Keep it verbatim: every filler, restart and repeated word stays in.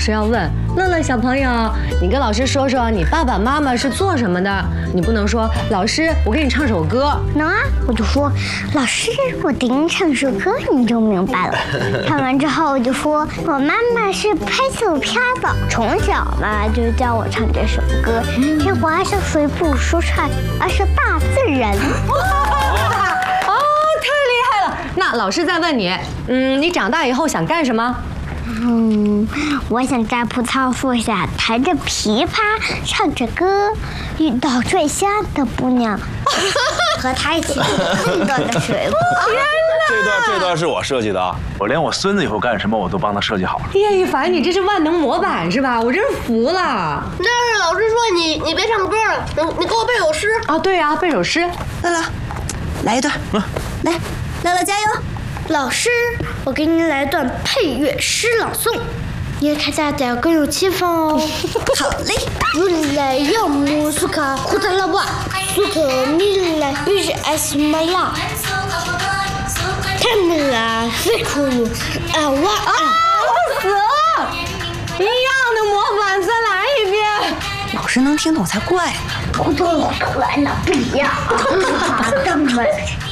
师要问乐乐小朋友，你跟老师说说你爸爸妈妈是做什么的。你不能说老师，我给你唱首歌。 能啊，我就说老师，我给你唱首歌，你就明白了。唱完之后我就说我妈妈是拍手片的，从小嘛就教我唱这首歌。结果还是随步说唱，而是大自然。 哦，太厉害了！那老师再问你，嗯，你长大以后想干什么？ 嗯，我想在葡萄树下弹着琵琶，唱着歌，遇到最香的姑娘，和她一起吃更多的水果。 这段这段是我设计的啊，我连我孙子以后干什么我都帮他设计好了。 叶一凡，你这是万能模板是吧？我真是服了。 那是老师说你你别唱歌了，你你给我背首诗。 啊，对啊，背首诗。 乐乐，来一段，嗯、来，乐乐加油。 老师，我给你来段配乐诗朗诵，你看大家更有气氛哦。 好嘞。 原来要木苏卡库塔拉瓦，苏克米来于是艾斯玛拉，他们啦飞出啊哇啊！ 我死了！一样的模板，再来一遍。 老师能听懂才怪呢。 库特库特来的不一样，他们。